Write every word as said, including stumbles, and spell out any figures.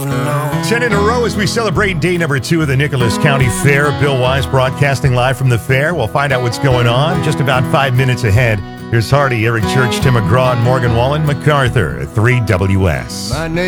Ten in a row as we celebrate day number two of the Nicholas County Fair. Bill Wise broadcasting live from the fair. We'll find out what's going on just about five minutes ahead. Here's Hardy, Eric Church, Tim McGraw, and Morgan Wallen, MacArthur, three W S.